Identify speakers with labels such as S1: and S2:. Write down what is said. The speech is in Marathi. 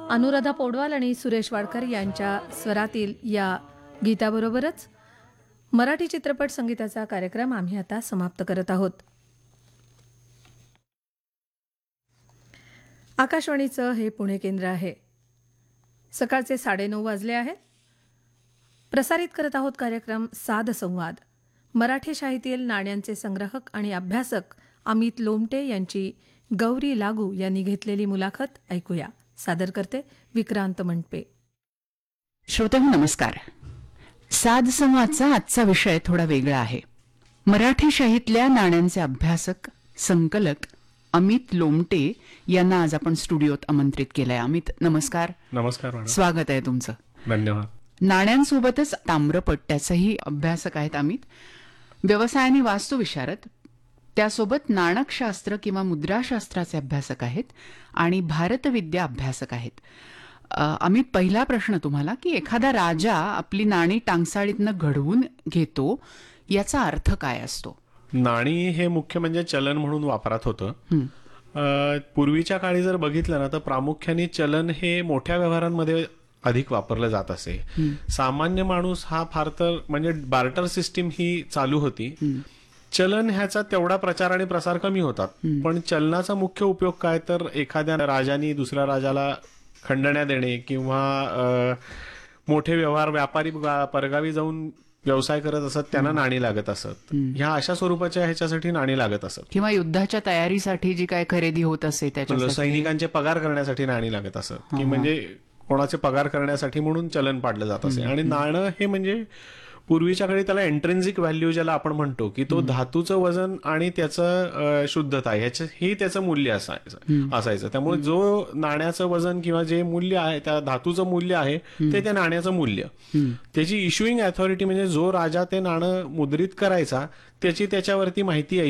S1: अनुराधा पौडवाल आणि सुरेश वाडकर यांच्या स्वरातील या गीताबरोबरच मराठी चित्रपट संगीताचा कार्यक्रम आम्ही आता समाप्त करत आहोत. आकाशवाणीचं हे पुणे केंद्र आहे. सकाळचे 9:30 वाजले आहेत. प्रसारित करत आहोत कार्यक्रम साध संवाद. मराठी साहित्यातील नाण्यांचे संग्राहक आणि अभ्यासक अमित लोमटे यांची गौरी लागू यांनी घेतलेली मुलाखत ऐकूया. सादर करते विक्रांत मंडपे.
S2: श्रोतेहो नमस्कार. साध संवादचा आजचा विषय थोडा वेगळा आहे. मराठी शाहीतल्या नाण्यांचे अभ्यासक संकलक अमित लोमटे यांना आज आपण स्टुडिओत आमंत्रित केलंय. अमित नमस्कार.
S3: नमस्कार मॅडम.
S2: स्वागत आहे तुमचं.
S3: धन्यवाद.
S2: नाण्यांसोबतच ताम्रपट्ट्याचंही अभ्यासक आहेत अमित. व्यवसाय आणि वास्तुविशारद, त्यासोबत नाणकशास्त्र किंवा मुद्राशास्त्राचे अभ्यासक आहेत आणि भारतविद्या अभ्यासक आहेत. अमित, पहिला प्रश्न तुम्हाला की एखादा राजा आपली नाणी टांगसाळीतनं घडवून घेतो याचा अर्थ काय असतो?
S3: नाणी हे मुख्य म्हणजे चलन म्हणून वापरात होतं. पूर्वीच्या काळी जर बघितलं ना तर प्रामुख्याने चलन हे मोठ्या व्यवहारांमध्ये अधिक वापरलं जात असे. सामान्य माणूस हा फार तर म्हणजे बार्टर सिस्टीम ही चालू होती. चलन ह्याचा तेवढा प्रचार आणि प्रसार कमी होतात. पण चलनाचा मुख्य उपयोग काय तर एखाद्या राजानी दुसऱ्या राजाला खंडण्या देणे किंवा मोठे व्यवहार व्यापारी परगावी जाऊन व्यवसाय करत असत त्यांना नाणी लागत असत. ह्या अशा स्वरूपाच्या ह्याच्यासाठी नाणी लागत असत.
S2: किंवा युद्धाच्या तयारीसाठी जी काय खरेदी होत असे त्याच्या
S3: सैनिकांचे पगार करण्यासाठी नाणी लागत असत की म्हणजे कोणाचे पगार करण्यासाठी म्हणून चलन पाडलं जात असे. आणि नाणं हे म्हणजे पूर्वीच्या काळी त्याला एंट्रेन्सिक व्हॅल्यू ज्याला आपण म्हणतो की तो धातूचं वजन आणि त्याचं शुद्धता हे त्याचं मूल्य असायचं. त्यामुळे जो नाण्याचं वजन किंवा जे मूल्य आहे त्या धातूचं मूल्य आहे ते त्या नाण्याचं मूल्य. त्याची इश्युईंग अथॉरिटी म्हणजे जो राजा ते नाणं मुद्रित करायचा त्याची त्याच्यावरती माहिती